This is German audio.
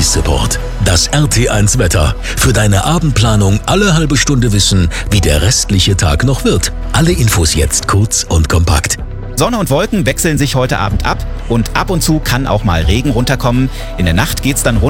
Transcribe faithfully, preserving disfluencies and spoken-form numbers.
Support. Das R T eins Wetter. Für deine Abendplanung alle halbe Stunde wissen, wie der restliche Tag noch wird. Alle Infos jetzt kurz und kompakt. Sonne und Wolken wechseln sich heute Abend ab und ab und zu kann auch mal Regen runterkommen. In der Nacht geht's dann runter.